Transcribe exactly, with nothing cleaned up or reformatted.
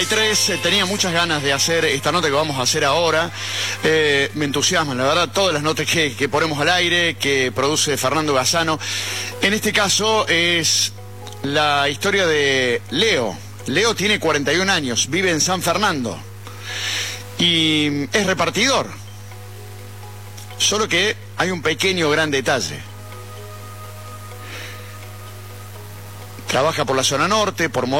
Tres, eh, tenía muchas ganas de hacer esta nota que vamos a hacer ahora. Eh, me entusiasman, la verdad, todas las notas que, que ponemos al aire, que produce Fernando Gazzano. En este caso es la historia de Leo. Leo tiene cuarenta y un años, vive en San Fernando y es repartidor. Solo que hay un pequeño gran detalle. Trabaja por la zona norte, por